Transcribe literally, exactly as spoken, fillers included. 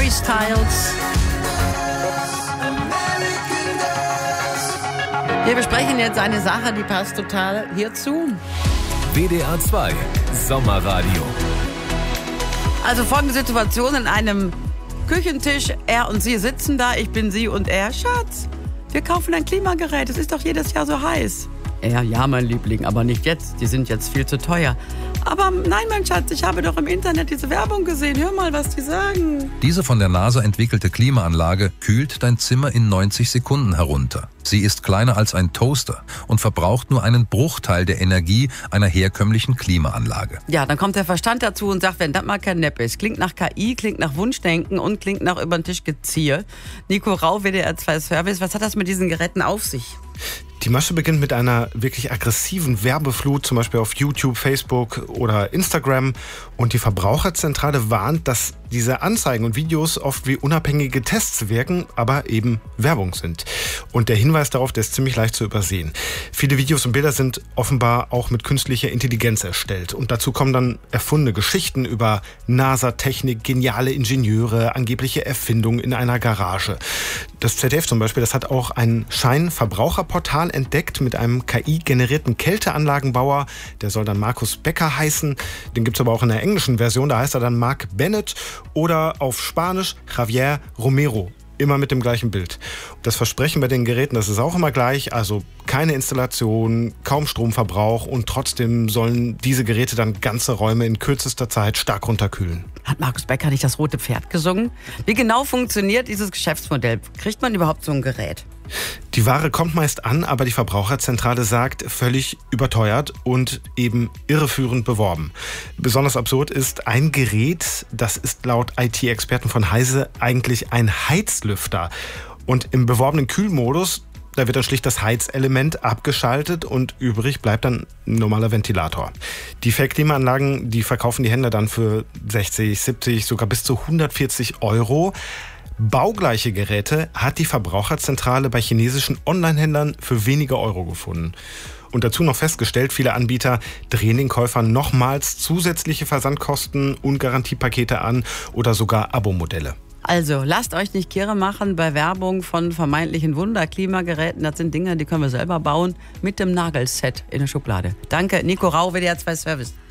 Harry Styles. Wir besprechen jetzt eine Sache, die passt total hierzu. W D R zwei Sommerradio. Also folgende Situation in einem Küchentisch. Er und sie sitzen da, ich bin sie und er. Schatz, wir kaufen ein Klimagerät, es ist doch jedes Jahr so heiß. Er, ja, mein Liebling, aber nicht jetzt, die sind jetzt viel zu teuer. Aber nein, mein Schatz, ich habe doch im Internet diese Werbung gesehen. Hör mal, was die sagen. Diese von der NASA entwickelte Klimaanlage kühlt dein Zimmer in neunzig Sekunden herunter. Sie ist kleiner als ein Toaster und verbraucht nur einen Bruchteil der Energie einer herkömmlichen Klimaanlage. Ja, dann kommt der Verstand dazu und sagt, wenn das mal kein Nepp ist. Klingt nach K I, klingt nach Wunschdenken und klingt nach über den Tisch Geziehe. Nico Rau, W D R zwei Service, was hat das mit diesen Geräten auf sich? Die Masche beginnt mit einer wirklich aggressiven Werbeflut, zum Beispiel auf YouTube, Facebook oder Instagram. Und die Verbraucherzentrale warnt, dass diese Anzeigen und Videos oft wie unabhängige Tests wirken, aber eben Werbung sind. Und der Hinweis darauf, der ist ziemlich leicht zu übersehen. Viele Videos und Bilder sind offenbar auch mit künstlicher Intelligenz erstellt. Und dazu kommen dann erfundene Geschichten über NASA-Technik, geniale Ingenieure, angebliche Erfindungen in einer Garage. Das Z D F zum Beispiel, das hat auch ein Scheinverbraucherportal entdeckt mit einem K I-generierten Kälteanlagenbauer. Der soll dann Markus Becker heißen. Den gibt's aber auch in der englischen Version. Da heißt er dann Mark Bennett oder auf Spanisch Javier Romero. Immer mit dem gleichen Bild. Das Versprechen bei den Geräten, das ist auch immer gleich. Also keine Installation, kaum Stromverbrauch und trotzdem sollen diese Geräte dann ganze Räume in kürzester Zeit stark runterkühlen. Hat Markus Becker nicht das Rote Pferd gesungen? Wie genau funktioniert dieses Geschäftsmodell? Kriegt man überhaupt so ein Gerät? Die Ware kommt meist an, aber die Verbraucherzentrale sagt, völlig überteuert und eben irreführend beworben. Besonders absurd ist ein Gerät, das ist laut I T-Experten von Heise eigentlich ein Heizlüfter. Und im beworbenen Kühlmodus, da wird dann schlicht das Heizelement abgeschaltet und übrig bleibt dann ein normaler Ventilator. Die Fake-Klimaanlagen, die verkaufen die Händler dann für sechzig, siebzig, sogar bis zu hundertvierzig Euro. Baugleiche Geräte hat die Verbraucherzentrale bei chinesischen Online-Händlern für wenige Euro gefunden. Und dazu noch festgestellt, viele Anbieter drehen den Käufern nochmals zusätzliche Versandkosten und Garantiepakete an oder sogar Abo-Modelle. Also, lasst euch nicht kirre machen bei Werbung von vermeintlichen Wunder-Klimageräten. Das sind Dinge, die können wir selber bauen mit dem Nagelset in der Schublade. Danke, Nico Rau, W D R zwei Service.